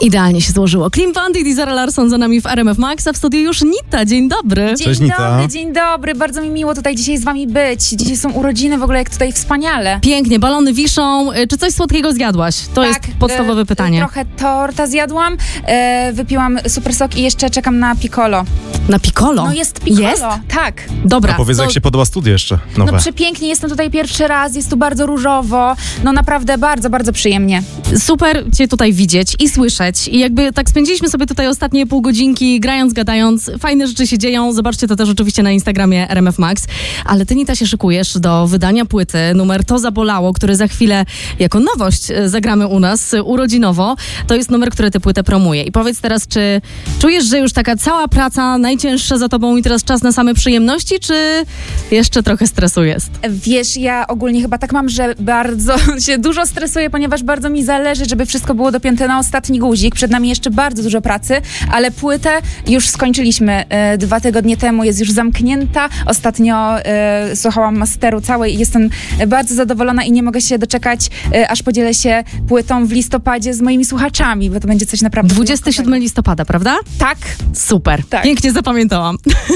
Idealnie się złożyło. Clean Bandit i Zara Larsson za nami w RMF Max, a w studiu już Nita. Dzień dobry. Cześć, Nita. Dzień dobry. Bardzo mi miło tutaj dzisiaj z wami być. Dzisiaj są urodziny, w ogóle jak tutaj wspaniale. Pięknie, balony wiszą. Czy coś słodkiego zjadłaś? To jest podstawowe pytanie. Trochę torta zjadłam, wypiłam super sok i jeszcze czekam na piccolo. Na piccolo? No jest piccolo, jest? tak. Dobra. A powiedz, jak się podoba studio jeszcze nowe. No przepięknie, jestem tutaj pierwszy raz, jest tu bardzo różowo. No naprawdę bardzo, bardzo przyjemnie. Super cię tutaj widzieć i słyszeć. I jakby tak spędziliśmy sobie tutaj ostatnie pół godzinki, grając, gadając. Fajne rzeczy się dzieją. Zobaczcie to też oczywiście na Instagramie RMF Max. Ale ty, Nita, się szykujesz do wydania płyty. Numer To Zabolało, który za chwilę jako nowość zagramy u nas urodzinowo. To jest numer, który tę płytę promuje. I powiedz teraz, czy czujesz, że już taka cała praca najcięższa za tobą i teraz czas na same przyjemności, czy jeszcze trochę stresu jest? Wiesz, ja ogólnie chyba tak mam, że bardzo się dużo stresuję, ponieważ bardzo mi zależy, żeby wszystko było dopięte na ostatni guzik. Przed nami jeszcze bardzo dużo pracy, ale płytę już skończyliśmy 2 tygodnie temu, jest już zamknięta. Ostatnio słuchałam masteru całej i jestem bardzo zadowolona i nie mogę się doczekać, aż podzielę się płytą w listopadzie z moimi słuchaczami, bo to będzie coś naprawdę 27 listopada, prawda? Tak. Super. Tak. Pięknie zapamiętałam.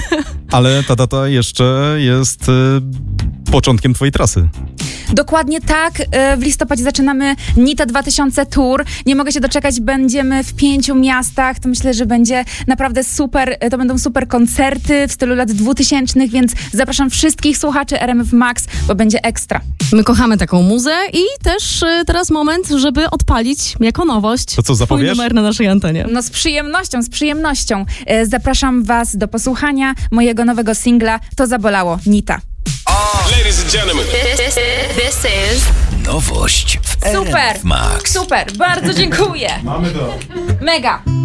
Ale ta data jeszcze jest początkiem twojej trasy. Dokładnie tak. W listopadzie zaczynamy Nita 2000 Tour. Nie mogę się doczekać. Będziemy w 5 miastach. To myślę, że będzie naprawdę super. To będą super koncerty w stylu lat 2000, więc zapraszam wszystkich słuchaczy RMF Max, bo będzie ekstra. My kochamy taką muzę i też teraz moment, żeby odpalić jako nowość To co, zapowiesz? twój numer na naszej antenie. No z przyjemnością, z przyjemnością. Zapraszam was do posłuchania mojego nowego singla To Zabolało, Nita. Ladies and gentlemen. This is Nowość w Super, RMF Max. super, bardzo dziękuję. Mamy to. Mega.